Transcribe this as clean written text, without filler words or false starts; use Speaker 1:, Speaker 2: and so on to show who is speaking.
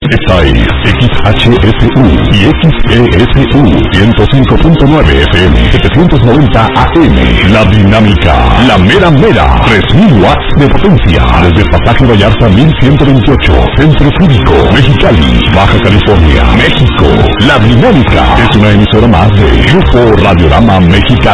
Speaker 1: Esta es XHSU y XESU 105.9 FM 790 AM. La Dinámica, la mera mera, 3000 watts de potencia. Desde Pasaje Vallarta 1128, Centro Cívico, Mexicali, Baja California, México. La Dinámica es una emisora más de Grupo Radiorama Mexicali.